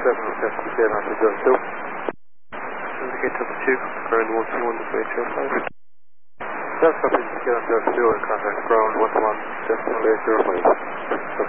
7 after zone 2. Indicate Delta 2, ground 121 decimal 805. Delta copy, indicate on Delta 2 and contact ground 121 decimal 805.